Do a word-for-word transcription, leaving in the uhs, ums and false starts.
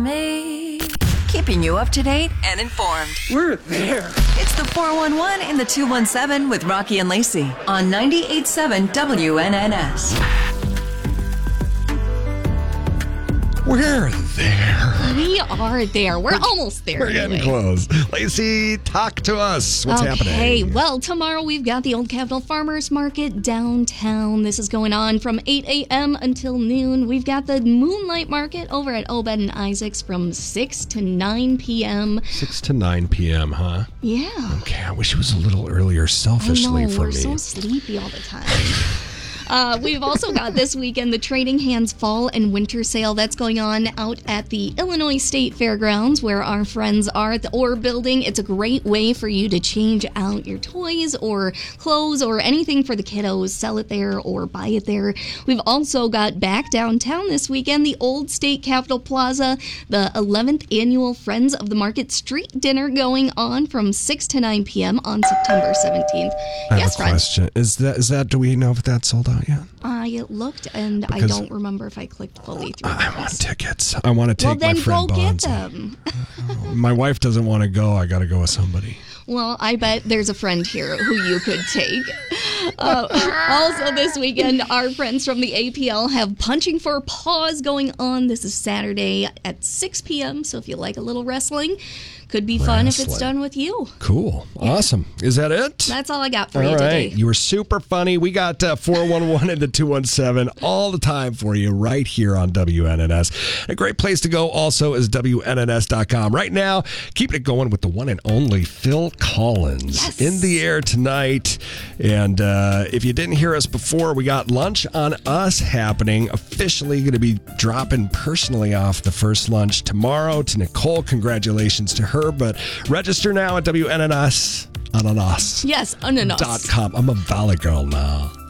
Me. Keeping you up to date and informed. We're there. It's the four one one in the two one seven with Rocky and Lacey on ninety-eight point seven W N N S. We're there. We are there. We're, We're almost there. We're anyway. getting close. Lacey, talk to us. What's okay. happening? Okay, well, tomorrow we've got the Old Capitol Farmers Market downtown. This is going on from eight a.m. until noon. We've got the Moonlight Market over at Obed and Isaac's from six to nine p.m. six to nine p.m., huh? Yeah. Okay, I wish it was a little earlier selfishly I know, for we're me. so sleepy all the time. Uh, we've also got this weekend the Trading Hands Fall and Winter Sale. That's going on out at the Illinois State Fairgrounds where our friends are at the Orr Building. It's a great way for you to change out your toys or clothes or anything for the kiddos. Sell it there or buy it there. We've also got back downtown this weekend the Old State Capitol Plaza, the eleventh Annual Friends of the Market Street Dinner going on from six to nine p.m. on September seventeenth. I yes, have a Fred. question. Is that, is that, do we know if that's sold out yet? I looked, and Because I don't remember if I clicked fully through. I want tickets. I want to take well, then my friend go get Bonds. them. My wife doesn't want to go. I got to go with somebody. Well, I bet there's a friend here who you could take. Uh, also this weekend, our friends from the A P L have Punching for Paws going on. This is Saturday at six p.m., so if you like a little wrestling, could be fun if it's Wrestling. done with you. Cool. Awesome. Is that it? That's all I got for All you right. today. You were super funny. We got uh, four one one and the two one seven all the time for you right here on W N N S. A great place to go also is W N N S dot com. Right now, keeping it going with the one and only Phil Collins Yes. in the air tonight. And uh, if you didn't hear us before, we got Lunch on Us happening. Officially going to be dropping personally off the first lunch tomorrow to Nicole. Congratulations to her. But register now at W N N S. Ananas. Yes, ananas. Dot com. I'm a Valley girl now.